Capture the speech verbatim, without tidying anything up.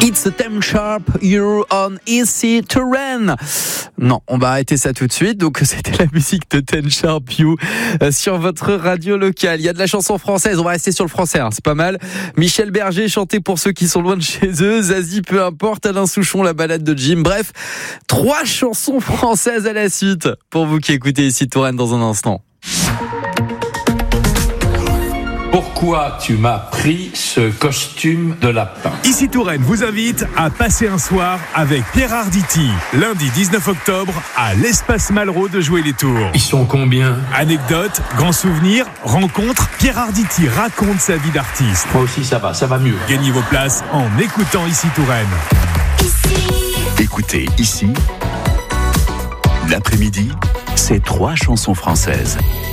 It's a Theme Sharp, you're on Easy Terrain. Non, on va arrêter ça tout de suite. Donc, c'était la musique de Theme Sharp You euh, sur votre radio locale. Il y a de la chanson française. On va rester sur le français, hein, c'est pas mal. Michel Berger, chanté pour ceux qui sont loin de chez eux. Zazie, peu importe. Alain Souchon, la balade de Jim. Bref, trois chansons françaises à la suite pour vous qui écoutez Easy Terrain dans un instant. Pourquoi tu m'as pris ce costume de lapin ? Easy Touraine vous invite à passer un soir avec Pierre Arditi, lundi dix-neuf octobre à l'Espace Malraux de Jouer-les-Tours. Ils sont combien ? Anecdotes, grands souvenirs, rencontres, Pierre Arditi raconte sa vie d'artiste. Moi aussi ça va, ça va mieux. Gagnez vos places en écoutant Easy Touraine. Écoutez ici, l'après-midi, c'est trois chansons françaises.